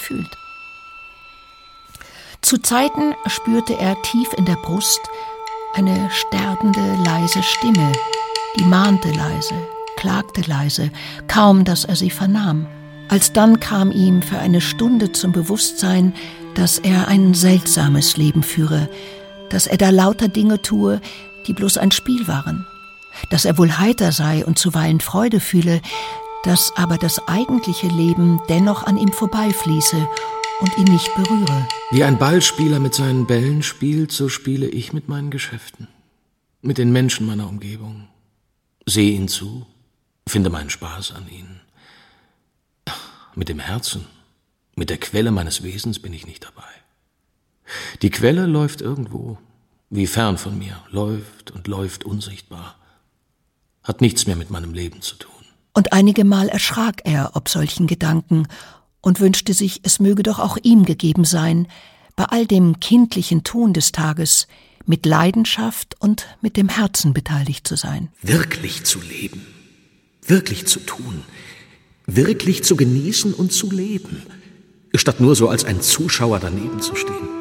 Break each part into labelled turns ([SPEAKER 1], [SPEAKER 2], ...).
[SPEAKER 1] fühlt. Zu Zeiten spürte er tief in der Brust eine sterbende, leise Stimme, die mahnte leise, klagte leise, kaum dass er sie vernahm. Alsdann kam ihm für eine Stunde zum Bewusstsein, dass er ein seltsames Leben führe, dass er da lauter Dinge tue, die bloß ein Spiel waren, dass er wohl heiter sei und zuweilen Freude fühle, dass aber das eigentliche Leben dennoch an ihm vorbeifließe und ihn nicht berühre.
[SPEAKER 2] Wie ein Ballspieler mit seinen Bällen spielt, so spiele ich mit meinen Geschäften, mit den Menschen meiner Umgebung. Sehe ihnen zu, finde meinen Spaß an ihnen. Mit dem Herzen, mit der Quelle meines Wesens bin ich nicht dabei. Die Quelle läuft irgendwo, wie fern von mir, läuft und läuft unsichtbar, hat nichts mehr mit meinem Leben zu tun.
[SPEAKER 1] Und einige Mal erschrak er ob solchen Gedanken und wünschte sich, es möge doch auch ihm gegeben sein, bei all dem kindlichen Tun des Tages mit Leidenschaft und mit dem Herzen beteiligt zu sein.
[SPEAKER 3] Wirklich zu leben, wirklich zu tun, wirklich zu genießen und zu leben, statt nur so als ein Zuschauer daneben zu stehen.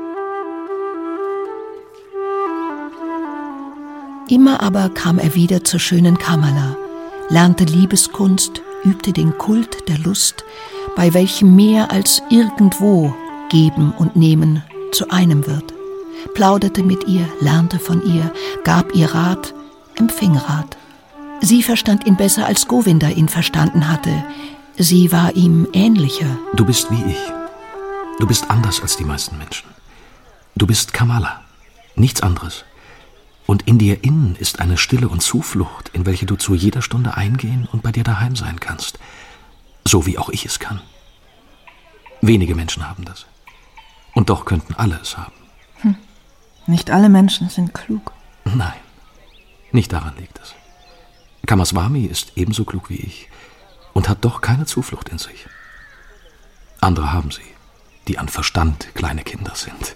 [SPEAKER 1] Immer aber kam er wieder zur schönen Kamala, lernte Liebeskunst, übte den Kult der Lust, bei welchem mehr als irgendwo Geben und Nehmen zu einem wird, plauderte mit ihr, lernte von ihr, gab ihr Rat, empfing Rat. Sie verstand ihn besser, als Govinda ihn verstanden hatte. Sie war ihm ähnlicher.
[SPEAKER 3] Du bist wie ich. Du bist anders als die meisten Menschen. Du bist Kamala, nichts anderes. Und in dir innen ist eine Stille und Zuflucht, in welche du zu jeder Stunde eingehen und bei dir daheim sein kannst. So wie auch ich es kann. Wenige Menschen haben das. Und doch könnten alle es haben.
[SPEAKER 4] Nicht alle Menschen sind klug.
[SPEAKER 3] Nein, nicht daran liegt es. Kamaswami ist ebenso klug wie ich und hat doch keine Zuflucht in sich. Andere haben sie, die an Verstand kleine Kinder sind.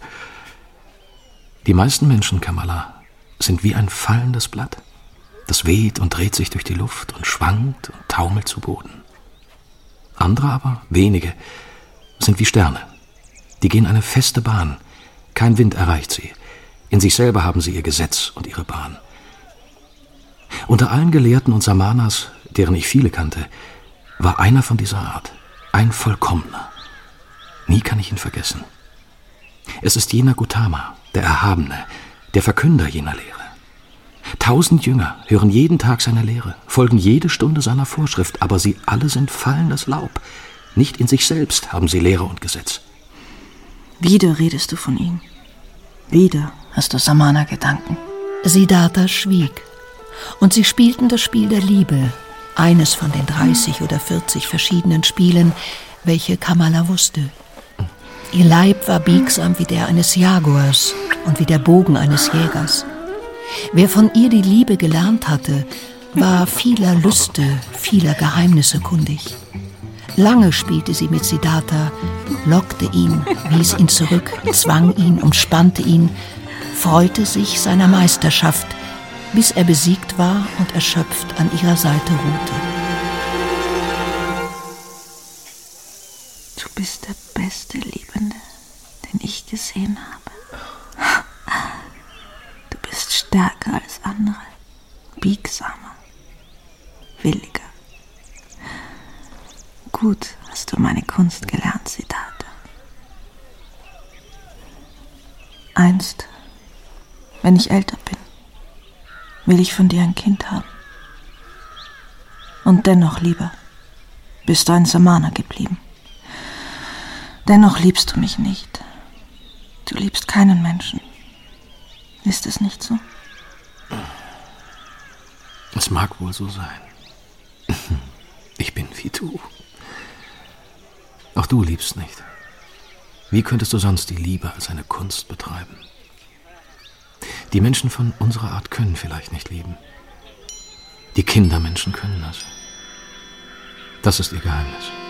[SPEAKER 3] Die meisten Menschen, Kamala, sind wie ein fallendes Blatt. Das weht und dreht sich durch die Luft und schwankt und taumelt zu Boden. Andere aber, wenige, sind wie Sterne. Die gehen eine feste Bahn. Kein Wind erreicht sie. In sich selber haben sie ihr Gesetz und ihre Bahn. Unter allen Gelehrten und Samanas, deren ich viele kannte, war einer von dieser Art, ein Vollkommener. Nie kann ich ihn vergessen. Es ist jener Gautama, der Erhabene, der Verkünder jener Lehre. 1000 Jünger hören jeden Tag seine Lehre, folgen jede Stunde seiner Vorschrift, aber sie alle sind fallendes Laub. Nicht in sich selbst haben sie Lehre und Gesetz.
[SPEAKER 4] Wieder redest du von ihm. Wieder hast du Samana-Gedanken.
[SPEAKER 1] Siddhartha schwieg, und sie spielten das Spiel der Liebe, eines von den 30 oder 40 verschiedenen Spielen, welche Kamala wusste. Ihr Leib war biegsam wie der eines Jaguars und wie der Bogen eines Jägers. Wer von ihr die Liebe gelernt hatte, war vieler Lüste, vieler Geheimnisse kundig. Lange spielte sie mit Siddhartha, lockte ihn, wies ihn zurück, zwang ihn, umspannte ihn, freute sich seiner Meisterschaft, bis er besiegt war und erschöpft an ihrer Seite ruhte.
[SPEAKER 4] Du bist der beste Liebende, den ich gesehen habe. Du bist stärker als andere, biegsamer, williger. Gut hast du meine Kunst gelernt, Siddhartha. Einst, wenn ich älter bin, will ich von dir ein Kind haben. Und dennoch, lieber, bist du ein Samana geblieben. Dennoch liebst du mich nicht. Du liebst keinen Menschen. Ist es nicht so?
[SPEAKER 3] Es mag wohl so sein. Ich bin wie du. Auch du liebst nicht. Wie könntest du sonst die Liebe als eine Kunst betreiben? Die Menschen von unserer Art können vielleicht nicht lieben. Die Kindermenschen können das. Das ist ihr Geheimnis.